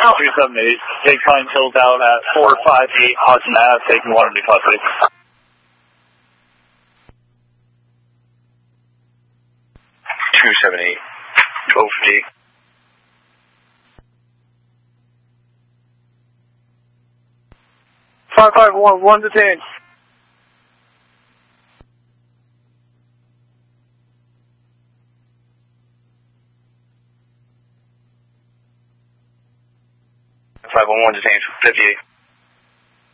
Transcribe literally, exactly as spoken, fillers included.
three seven eight, take Pine Hills out at four five eight Hudson Ave, taking one to class eight. two seven eight, twelve fifty. five five one, one detained. five one one detained, fifty-eight.